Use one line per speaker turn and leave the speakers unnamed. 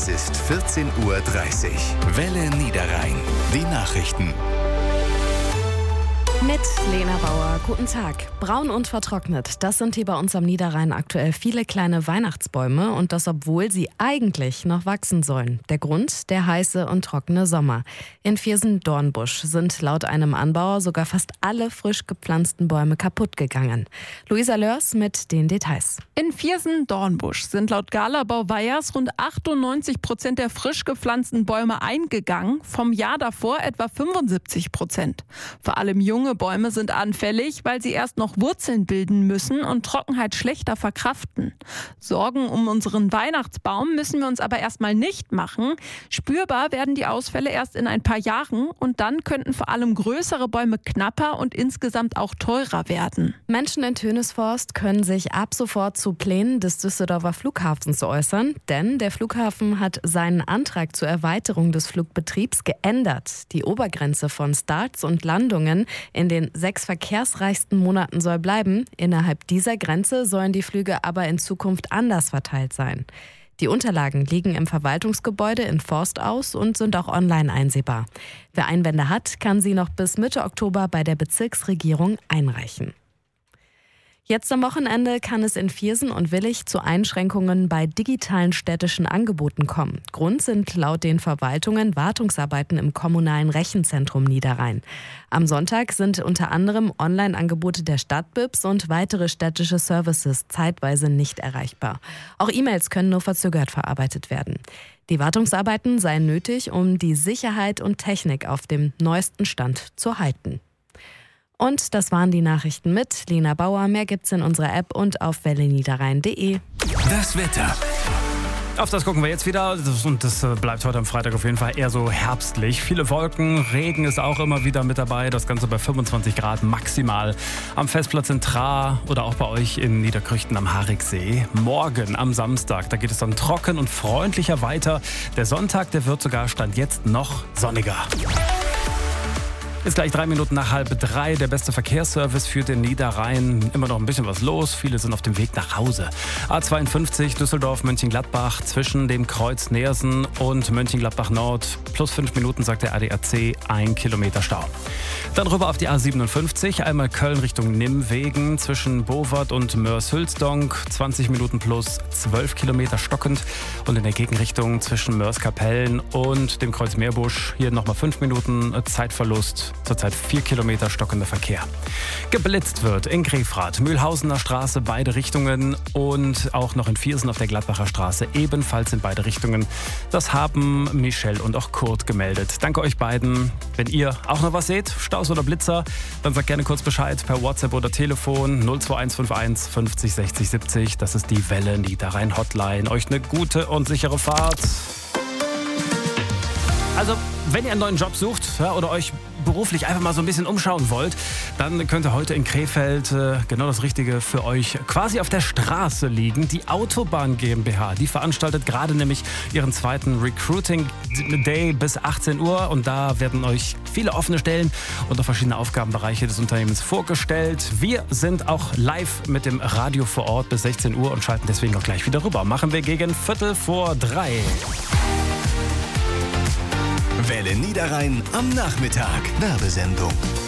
Es ist 14:30 Uhr. Welle Niederrhein. Die Nachrichten.
Mit Lena Bauer, guten Tag. Braun und vertrocknet, das sind hier bei uns am Niederrhein aktuell viele kleine Weihnachtsbäume und das, obwohl sie eigentlich noch wachsen sollen. Der Grund, der heiße und trockene Sommer. In Viersen-Dornbusch sind laut einem Anbauer sogar fast alle frisch gepflanzten Bäume kaputt gegangen. Luisa Lörs mit den Details.
In Viersen-Dornbusch sind laut Galabau Weyers rund 98% der frisch gepflanzten Bäume eingegangen, vom Jahr davor etwa 75%. Vor allem junge Bäume sind anfällig, weil sie erst noch Wurzeln bilden müssen und Trockenheit schlechter verkraften. Sorgen um unseren Weihnachtsbaum müssen wir uns aber erstmal nicht machen. Spürbar werden die Ausfälle erst in ein paar Jahren und dann könnten vor allem größere Bäume knapper und insgesamt auch teurer werden.
Menschen in Tönisforst können sich ab sofort zu Plänen des Düsseldorfer Flughafens äußern, denn der Flughafen hat seinen Antrag zur Erweiterung des Flugbetriebs geändert. Die Obergrenze von Starts und Landungen in den 6 verkehrsreichsten Monaten soll bleiben. Innerhalb dieser Grenze sollen die Flüge aber in Zukunft anders verteilt sein. Die Unterlagen liegen im Verwaltungsgebäude in Forst aus und sind auch online einsehbar. Wer Einwände hat, kann sie noch bis Mitte Oktober bei der Bezirksregierung einreichen. Jetzt am Wochenende kann es in Viersen und Willich zu Einschränkungen bei digitalen städtischen Angeboten kommen. Grund sind laut den Verwaltungen Wartungsarbeiten im kommunalen Rechenzentrum Niederrhein. Am Sonntag sind unter anderem Online-Angebote der Stadtbibs und weitere städtische Services zeitweise nicht erreichbar. Auch E-Mails können nur verzögert verarbeitet werden. Die Wartungsarbeiten seien nötig, um die Sicherheit und Technik auf dem neuesten Stand zu halten. Und das waren die Nachrichten mit Lena Bauer. Mehr gibt's in unserer App und auf welleniederrhein.de.
Das Wetter.
Auf das gucken wir jetzt wieder und das bleibt heute am Freitag auf jeden Fall eher so herbstlich. Viele Wolken, Regen ist auch immer wieder mit dabei, das Ganze bei 25 Grad maximal. Am Festplatz in Tra oder auch bei euch in Niederkrüchten am Hariksee. Morgen am Samstag, da geht es dann trocken und freundlicher weiter. Der Sonntag, der wird sogar Stand jetzt noch sonniger. Ist gleich 3 Minuten nach 2:30. Der beste Verkehrsservice für den Niederrhein. Immer noch ein bisschen was los. Viele sind auf dem Weg nach Hause. A52 Düsseldorf-Mönchengladbach zwischen dem Kreuz Neersen und Mönchengladbach Nord. Plus 5 Minuten, sagt der ADAC, 1 Kilometer Stau. Dann rüber auf die A57. Einmal Köln Richtung Nimwegen zwischen Bovard und Mörs-Hülsdonk. 20 Minuten plus 12 Kilometer stockend. Und in der Gegenrichtung zwischen Mörs-Kapellen und dem Kreuz Meerbusch. Hier nochmal 5 Minuten Zeitverlust. Zurzeit 4 Kilometer stockender Verkehr. Geblitzt wird in Grefrath, Mühlhausener Straße, beide Richtungen und auch noch in Viersen auf der Gladbacher Straße, ebenfalls in beide Richtungen. Das haben Michelle und auch Kurt gemeldet. Danke euch beiden. Wenn ihr auch noch was seht, Staus oder Blitzer, dann sagt gerne kurz Bescheid per WhatsApp oder Telefon 02151 50 60 70. Das ist die Welle Niederrhein Hotline. Euch eine gute und sichere Fahrt. Also, wenn ihr einen neuen Job sucht oder euch beruflich einfach mal so ein bisschen umschauen wollt, dann könnte heute in Krefeld genau das Richtige für euch quasi auf der Straße liegen. Die Autobahn GmbH, die veranstaltet gerade nämlich ihren zweiten Recruiting Day bis 18 Uhr und da werden euch viele offene Stellen und auch verschiedene Aufgabenbereiche des Unternehmens vorgestellt. Wir sind auch live mit dem Radio vor Ort bis 16 Uhr und schalten deswegen auch gleich wieder rüber. Machen wir gegen 2:45.
Welle Niederrhein am Nachmittag. Werbesendung.